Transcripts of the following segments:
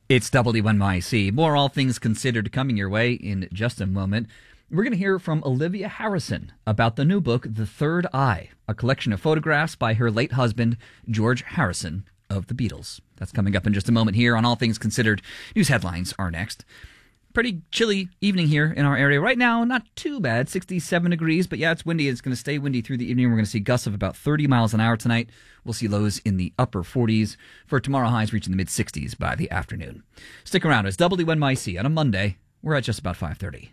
It's WNYC. More All Things Considered coming your way in just a moment. We're going to hear from Olivia Harrison about the new book, The Third Eye, a collection of photographs by her late husband, George Harrison of the Beatles. That's coming up in just a moment here on All Things Considered. News headlines are next. Pretty chilly evening here in our area. Right now, not too bad, 67 degrees, but yeah, it's windy. It's going to stay windy through the evening. We're going to see gusts of about 30 miles an hour tonight. We'll see lows in the upper 40s. For tomorrow, highs reaching the mid-60s by the afternoon. Stick around. It's WNYC on a Monday. We're at just about 5:30.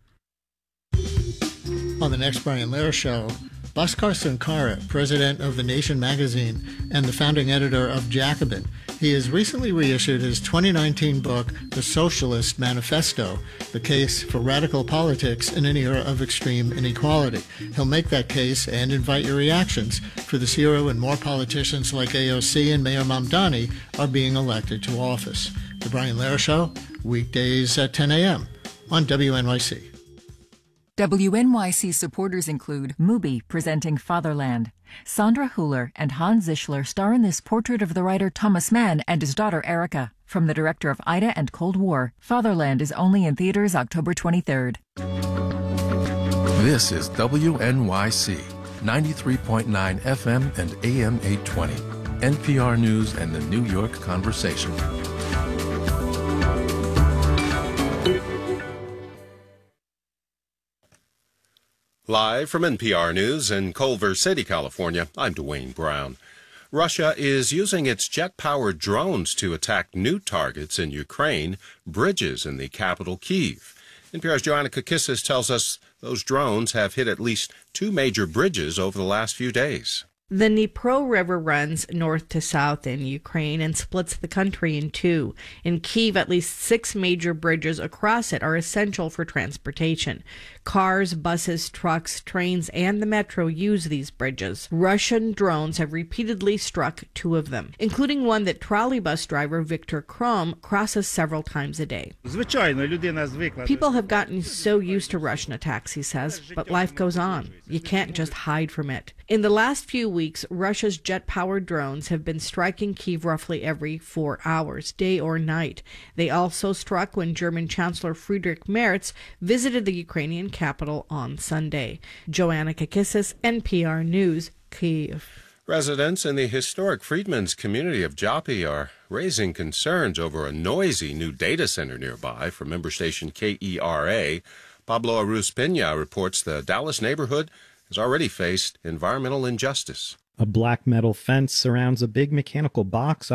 On the next Brian Lehrer Show, Bhaskar Sankara, president of The Nation magazine and the founding editor of Jacobin. He has recently reissued his 2019 book, The Socialist Manifesto, the case for radical politics in an era of extreme inequality. He'll make that case and invite your reactions, for this era when more politicians like AOC and Mayor Mamdani are being elected to office. The Brian Lehrer Show, weekdays at 10 a.m. on WNYC. WNYC supporters include Mubi presenting Fatherland. Sandra Hüller and Hans Zischler star in this portrait of the writer Thomas Mann and his daughter Erica. From the director of Ida and Cold War, Fatherland is only in theaters October 23rd. This is WNYC, 93.9 FM and AM 820. NPR News and the New York Conversation. Live from NPR News in Culver City, California, I'm Dwayne Brown. Russia is using its jet-powered drones to attack new targets in Ukraine, bridges in the capital, Kyiv. NPR's Joanna Kakissis tells us those drones have hit at least 2 major bridges over the last few days. The Dnipro River runs north to south in Ukraine and splits the country in two. In Kyiv, at least 6 major bridges across it are essential for transportation. Cars, buses, trucks, trains, and the metro use these bridges. Russian drones have repeatedly struck 2 of them, including one that trolley bus driver Viktor Krom crosses several times a day. People have gotten so used to Russian attacks, he says, but life goes on. You can't just hide from it. In the last few weeks, Russia's jet-powered drones have been striking Kyiv roughly every 4 hours, day or night. They also struck when German Chancellor Friedrich Merz visited the Ukrainian capital on Sunday. Joanna Kakissis, NPR News, Kyiv. Residents in the historic Freedmen's community of Joppy are raising concerns over a noisy new data center nearby for member station KERA. Pablo Aruz-Pena reports the Dallas neighborhood has already faced environmental injustice. A black metal fence surrounds a big mechanical box